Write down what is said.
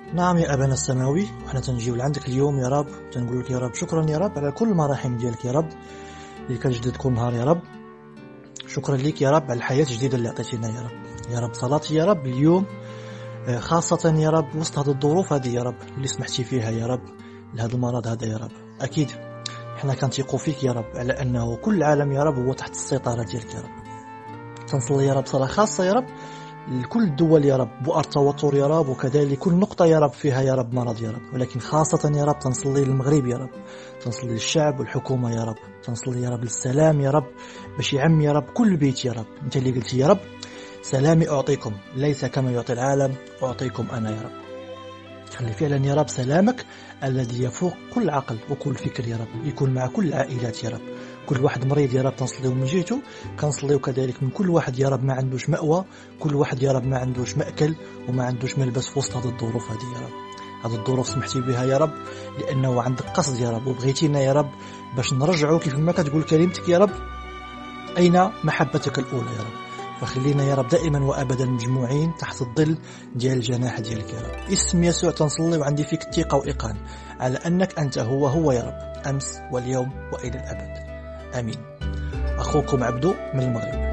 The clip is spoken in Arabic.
نعم يا أبانا السماوي، وحنا تنجيو لعندك اليوم يا رب، تنقول لك يا رب شكرا يا رب على كل مراحم ديالك يا رب اللي كتجدد كل نهار يا رب. شكرا لك يا رب على الحياة الجديدة اللي عطيتينا يا رب. يا رب صلاتي يا رب اليوم خاصة يا رب وسط هذه الظروف هذه يا رب اللي سمحتي فيها يا رب لهذا المرض هذا يا رب. أكيد حنا كنثيقوا فيك يا رب على أنه كل العالم يا رب هو تحت السيطرة ديالك يا رب. تنصلي يا رب صلاة خاصة يا رب لكل الدول يا رب بؤر التوتر يا رب، وكذلك كل نقطة يا رب فيها يا رب مرض يا رب، ولكن خاصة يا رب تنصلي للمغرب يا رب، تنصلي للشعب والحكومة يا رب، تنصلي يا رب للسلام يا رب باش يعم يا رب كل بيت يا رب. انت اللي قلتي يا رب سلامي أعطيكم ليس كما يعطي العالم أعطيكم أنا يا رب. خلي فعلا يا رب سلامك الذي يفوق كل عقل وكل فكر يا رب يكون مع كل العائلات يا رب. كل واحد مريض يا رب تنصليو من جهته، كنصليو كذلك من كل واحد يا رب ما عندوش مأوى، كل واحد يا رب ما عندوش مأكل وما عندوش ملبس في وسط هذه الظروف هذه يا رب. هذه الظروف سمحتي بها يا رب لأنه عندك قصد يا رب وبغيتينا يا رب باش نرجعوا كيف ما كتقول كلمتك يا رب أين محبتك الأولى يا رب. فخلينا يا رب دائما وأبدا مجموعين تحت الظل ديال الجناح ديالك يا رب. اسم يسوع تنصلي وعندي فيك الثقة وإيقان على أنك أنت هو يا رب أمس واليوم وإلى الأبد. آمين. أخوكم عبدو من المغرب.